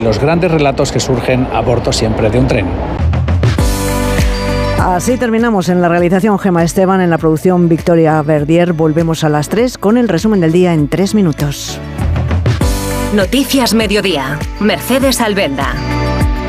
Los grandes relatos que surgen a bordo siempre de un tren. Así terminamos. En la realización Gemma Esteban, en la producción Victoria Verdier. Volvemos a las 3 con el resumen del día en 3 minutos. Noticias Mediodía. Mercedes Albelda.